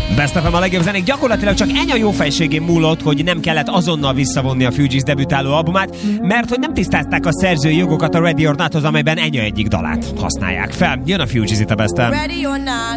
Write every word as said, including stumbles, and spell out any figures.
Best of a legjobb zenék gyakorlatilag csak Enya jófejségén múlott, hogy nem kellett azonnal visszavonni a Fugees debütáló albumát, mert hogy nem tisztázták a szerzői jogokat a Ready or Nothoz, amelyben Enya egyik dalát használják fel. Jön a Fugees itt a Best of.